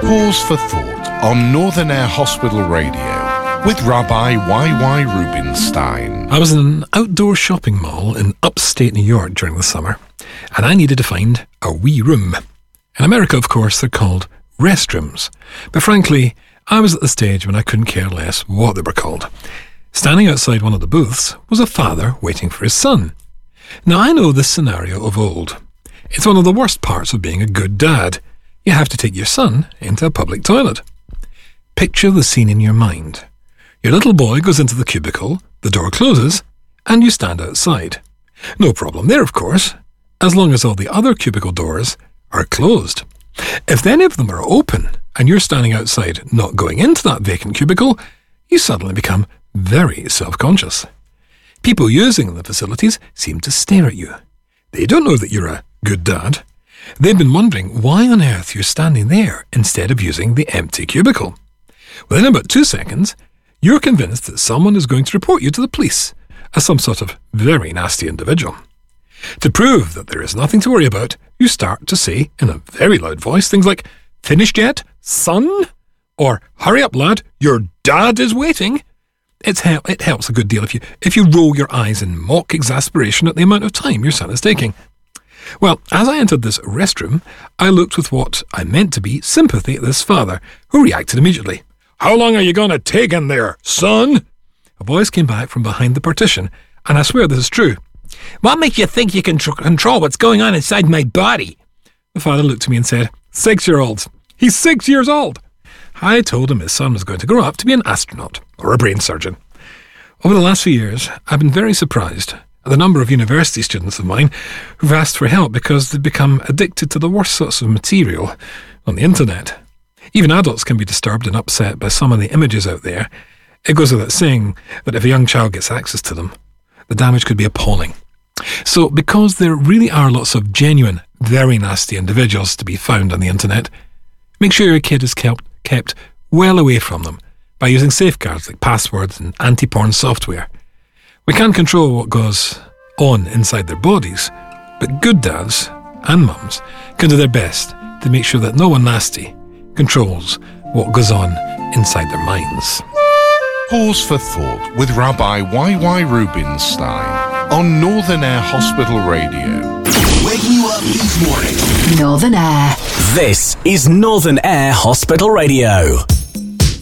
Pause for Thought on Northern Air Hospital Radio with Rabbi Y.Y. Rubinstein. I was in an outdoor shopping mall in upstate New York during the summer, and I needed to find a wee room. In America, of course, they're called restrooms. But frankly, I was at the stage when I couldn't care less what they were called. Standing outside one of the booths was a father waiting for his son. Now, I know this scenario of old. It's one of the worst parts of being a good dad. You have to take your son into a public toilet. Picture the scene in your mind. Your little boy goes into the cubicle, the door closes, and you stand outside. No problem there, of course, as long as all the other cubicle doors are closed. If any of them are open and you're standing outside not going into that vacant cubicle, you suddenly become very self-conscious. People using the facilities seem to stare at you. They don't know that you're a good dad. They've been wondering why on earth you're standing there instead of using the empty cubicle. Within about 2 seconds, you're convinced that someone is going to report you to the police as some sort of very nasty individual. To prove that there is nothing to worry about, you start to say in a very loud voice things like, "Finished yet, son?" Or, "Hurry up, lad, your dad is waiting." It helps a good deal if you roll your eyes in mock exasperation at the amount of time your son is taking. Well, as I entered this restroom, I looked with what I meant to be sympathy at this father, who reacted immediately. "How long are you going to take in there, son?" A voice came back from behind the partition, and I swear this is true. "What makes you think you can control what's going on inside my body?" The father looked at me and said, 6-year-old. He's 6 years old. I told him his son was going to grow up to be an astronaut or a brain surgeon. Over the last few years, I've been very surprised at the number of university students of mine who've asked for help because they've become addicted to the worst sorts of material on the internet. Even adults can be disturbed and upset by some of the images out there. It goes without saying that if a young child gets access to them, the damage could be appalling. So, because there really are lots of genuine, very nasty individuals to be found on the internet, make sure your kid is kept well away from them by using safeguards like passwords and anti-porn software. We can't control what goes on inside their bodies, but good dads and mums can do their best to make sure that no one nasty controls what goes on inside their minds. Pause for Thought with Rabbi Y.Y. Rubinstein on Northern Air Hospital Radio. Waking you up each morning. Northern Air. This is Northern Air Hospital Radio.